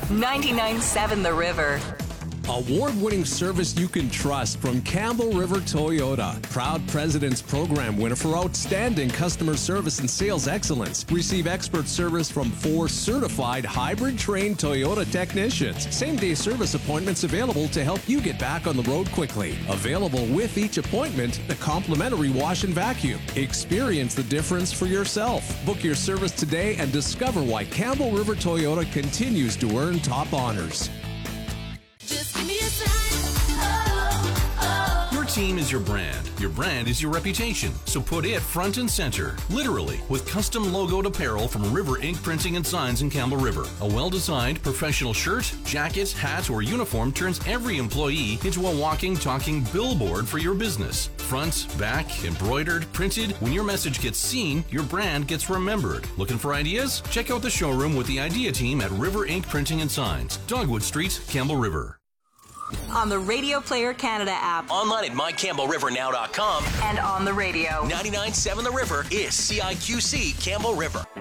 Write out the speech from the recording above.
99.7 The River. Award-winning service you can trust from Campbell River Toyota. Proud President's Program winner for outstanding customer service and sales excellence. Receive expert service from 4 certified hybrid-trained Toyota technicians. Same-day service appointments available to help you get back on the road quickly. Available with each appointment, the complimentary wash and vacuum. Experience the difference for yourself. Book your service today and discover why Campbell River Toyota continues to earn top honors. Your team is your brand. Your brand is your reputation. So put it front and center, literally, with custom logoed apparel from River Ink Printing and Signs in Campbell River. A well-designed professional shirt, jacket, hat, or uniform turns every employee into a walking, talking billboard for your business. Front, back, embroidered, printed. When your message gets seen, your brand gets remembered. Looking for ideas? Check out the showroom with the idea team at River Ink Printing and Signs, Dogwood Street, Campbell River. On the Radio Player Canada app. Online at mycampbellrivernow.com. And on the radio. 99.7 The River is CIQC Campbell River.